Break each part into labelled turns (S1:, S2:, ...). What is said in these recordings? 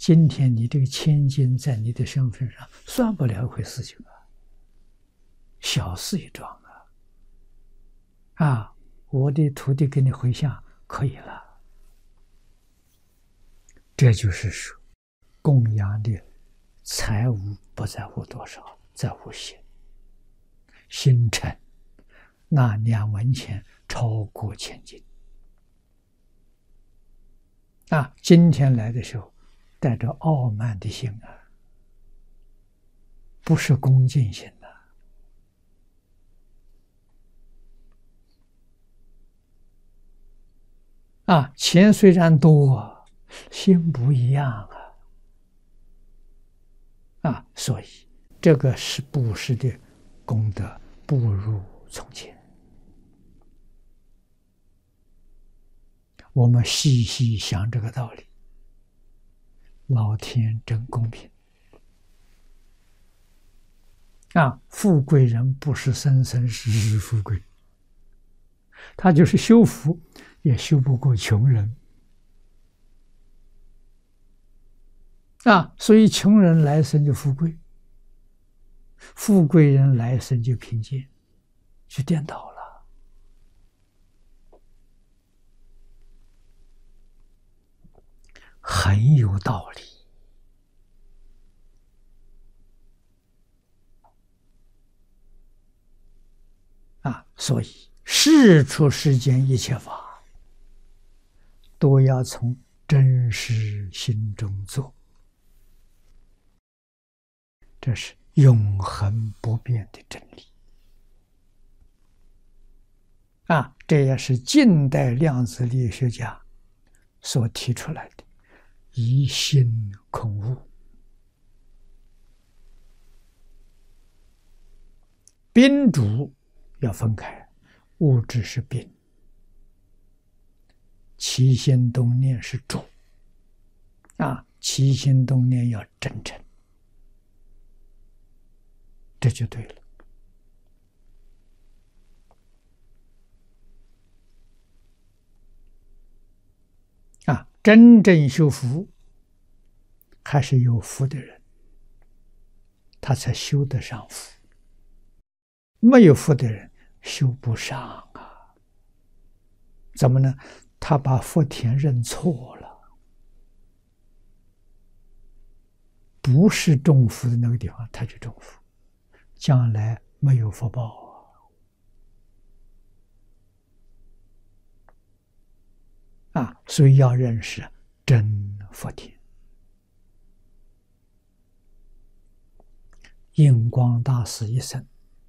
S1: 今天你这个千金在你的身份上算不了一回事情啊，小事一桩啊！我的徒弟给你回向可以了。这就是说，供养的财物不在乎多少，在乎心。心诚，那2文钱超过千金。今天来的时候，带着傲慢的心啊，不是恭敬心钱虽然多，心不一样所以这个是布施的功德不如从前。我们细细想这个道理，老天真公平富贵人不是生生世世富贵，他就是修福也修不过穷人所以穷人来生就富贵，富贵人来生就贫贱，就颠倒了。很有道理所以世出世间一切法，都要从真实心中做，这是永恒不变的真理这也是近代量子力学家所提出来的以心控物。宾主要分开，物质是宾，起心动念是主起心动念要真诚，这就对了真正修福还是有福的人，他才修得上福，没有福的人修不上怎么呢？他把福田认错了，不是种福的那个地方他去种福，将来没有福报所以要认识真福田。印光大师一生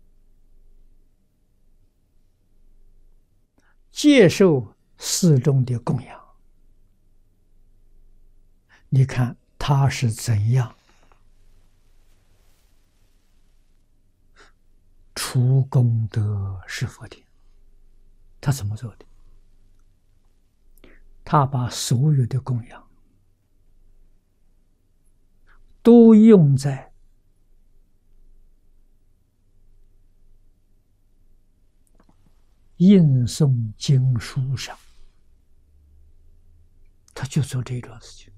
S1: 接受寺中的供养，你看他是怎样除功德是福田，他怎么做的？他把所有的供养都用在印诵经书上，他就做这桩事情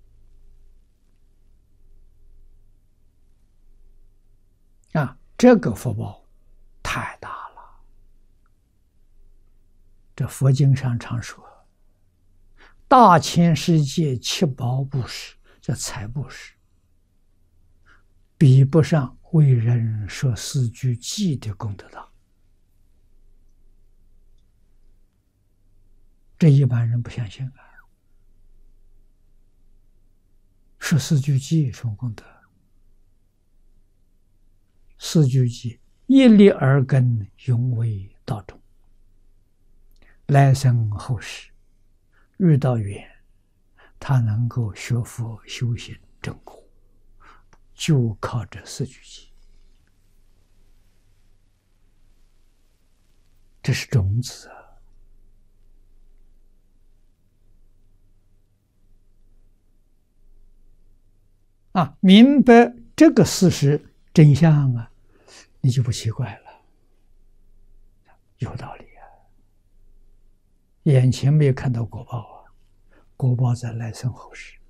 S1: 这个福报太大了。这佛经上常说，大千世界七宝布施，叫财布施，比不上为人说4句偈的功德大。这一般人不相信说4句偈什么功德？4句偈一粒耳根，永为道中。来生后世遇到缘，他能够学佛修行正果，就靠这4句偈。这是种子明白这个事实真相你就不奇怪了，有道理眼前没有看到果报果报在来生后世，